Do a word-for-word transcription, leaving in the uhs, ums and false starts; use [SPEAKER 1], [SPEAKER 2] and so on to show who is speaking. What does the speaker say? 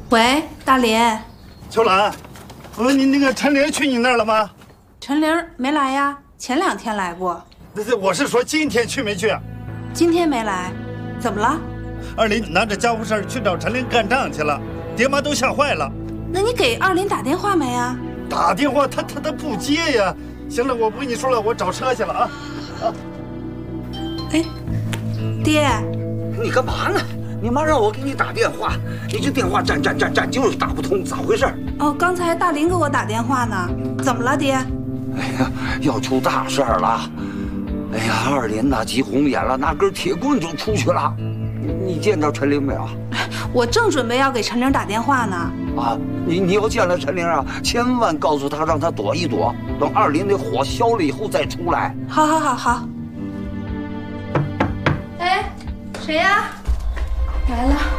[SPEAKER 1] 喂，大林。
[SPEAKER 2] 秋兰，我说你那个陈玲去你那儿了吗？
[SPEAKER 1] 陈玲没来呀，前两天来过。
[SPEAKER 2] 那这我是说今天去没去？
[SPEAKER 1] 今天没来，怎么了？
[SPEAKER 2] 二林拿着家伙事去找陈玲干仗去了，爹妈都吓坏了。
[SPEAKER 1] 那你给二林打电话没啊？
[SPEAKER 2] 打电话他他他不接呀。行了，我不跟你说了，我找车去了啊啊！
[SPEAKER 1] 哎，爹，
[SPEAKER 3] 你干嘛呢？你妈让我给你打电话，你这电话占占占占就是打不通，咋回事？
[SPEAKER 1] 哦，刚才大林给我打电话呢，怎么了，爹？
[SPEAKER 3] 哎呀，要出大事儿了！哎呀，二林呐急红眼了，拿根铁棍就出去了。你见着陈玲没有？
[SPEAKER 1] 我正准备要给陈玲打电话呢。
[SPEAKER 3] 啊，你你要见了陈玲啊，千万告诉她让她躲一躲，等二林那火消了以后再出来。
[SPEAKER 1] 好，好，好，好。哎，谁呀？来了。